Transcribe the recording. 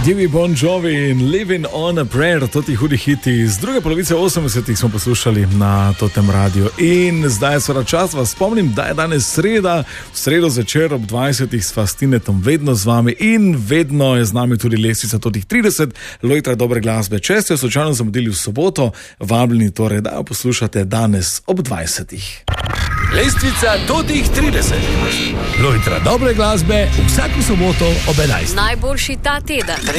Divi Bon Jovi in Living on a Prayer, to ti hudi hiti. Z druge polovice 80-ih smo poslušali na Totem Radio. In zdaj je sveda čas, vas spomnim, da je danes sreda, v sredo zvečer ob 20-ih sva s Tinetom vedno z vami in vedno je z nami tudi lestvica Totih 30, lojtra dobre glasbe. Če ste jo slučajno zamudili v soboto, vabljeni torej, da jo poslušate danes ob 20-ih. Lestvica Totih 30. Lojtra dobre glasbe vsako soboto ob 11. Najboljši ta teden.